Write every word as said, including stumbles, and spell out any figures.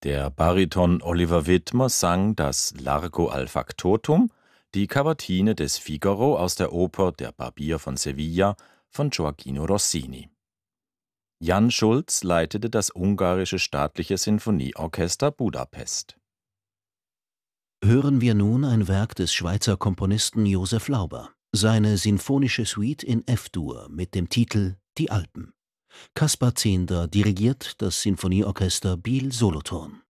Der Bariton Oliver Widmer sang das Largo al Factotum, die Kavatine des Figaro aus der Oper Der Barbier von Sevilla von Gioachino Rossini. Jan Schulz leitete das Ungarische Staatliche Sinfonieorchester Budapest. Hören wir nun ein Werk des Schweizer Komponisten Josef Lauber, seine Sinfonische Suite in F-Dur mit dem Titel Die Alpen. Kaspar Zehnder dirigiert das Sinfonieorchester Biel Solothurn.